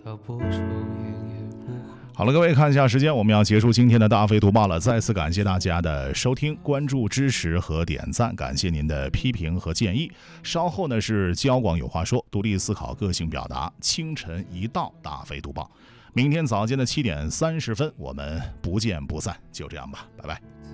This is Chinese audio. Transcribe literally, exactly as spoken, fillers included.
找不出原因不好。 好了，各位看一下时间，我们要结束今天的大飞读报了。再次感谢大家的收听、关注、支持和点赞，感谢您的批评和建议。稍后呢是交广有话说，独立思考，个性表达。清晨一到，大飞读报。明天早间的七点三十分，我们不见不散。就这样吧，拜拜。